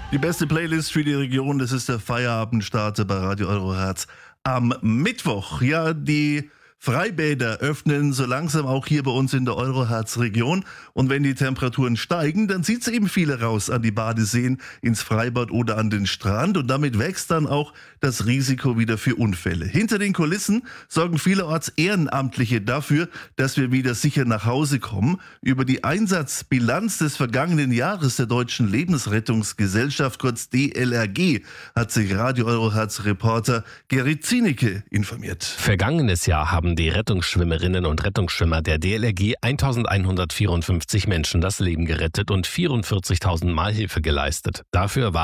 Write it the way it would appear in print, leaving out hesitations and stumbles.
Die beste Playlist für die Region, das ist der Feierabendstart bei Radio Eurohertz am Mittwoch. Ja, die Freibäder öffnen so langsam auch hier bei uns in der Eurohertz-Region. Und wenn die Temperaturen steigen, dann zieht es eben viele raus an die Badeseen, ins Freibad oder an den Strand. Und damit wächst dann auch das Risiko wieder für Unfälle. Hinter den Kulissen sorgen vielerorts Ehrenamtliche dafür, dass wir wieder sicher nach Hause kommen. Über die Einsatzbilanz des vergangenen Jahres der Deutschen Lebensrettungsgesellschaft, kurz DLRG, hat sich Radio Eurohertz-Reporter Gerrit Zienicke informiert. Vergangenes Jahr haben die Rettungsschwimmerinnen und Rettungsschwimmer der DLRG 1154 Menschen das Leben gerettet und 44.000 Mal Hilfe geleistet. Dafür war